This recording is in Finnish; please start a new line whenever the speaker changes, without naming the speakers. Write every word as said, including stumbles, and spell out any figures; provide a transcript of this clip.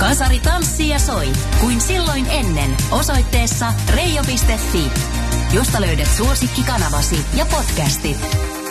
Kasari tanssii ja soi, kuin silloin ennen, osoitteessa reijo piste fi, josta löydät suosikkikanavasi ja podcastit.